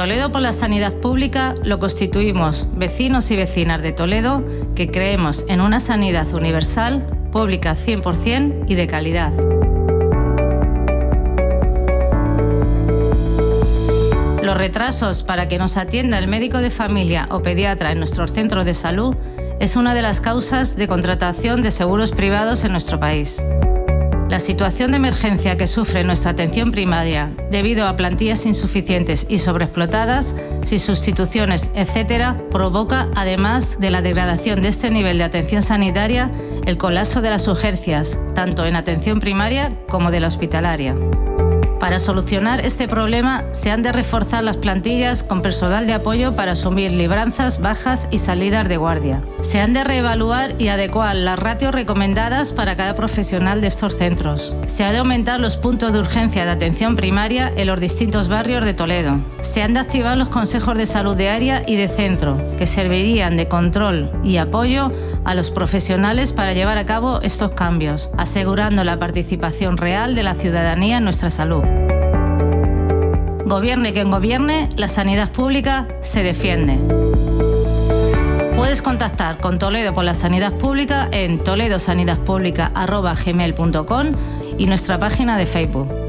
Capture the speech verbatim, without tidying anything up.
Toledo por la Sanidad Pública lo constituimos vecinos y vecinas de Toledo que creemos en una sanidad universal, pública cien por ciento y de calidad. Los retrasos para que nos atienda el médico de familia o pediatra en nuestros centros de salud es una de las causas de contratación de seguros privados en nuestro país. La situación de emergencia que sufre nuestra atención primaria debido a plantillas insuficientes y sobreexplotadas, sin sustituciones, etcétera, provoca, además de la degradación de este nivel de atención sanitaria, el colapso de las urgencias, tanto en atención primaria como de la hospitalaria. Para solucionar este problema, se han de reforzar las plantillas con personal de apoyo para asumir libranzas, bajas y salidas de guardia. Se han de reevaluar y adecuar las ratios recomendadas para cada profesional de estos centros. Se ha de aumentar los puntos de urgencia de atención primaria en los distintos barrios de Toledo. Se han de activar los consejos de salud de área y de centro, que servirían de control y apoyo a los profesionales para llevar a cabo estos cambios, asegurando la participación real de la ciudadanía en nuestra salud. Gobierne quien gobierne, la sanidad pública se defiende. Puedes contactar con Toledo por la Sanidad Pública en toledo sanidad pública arroba gmail punto com y nuestra página de Facebook.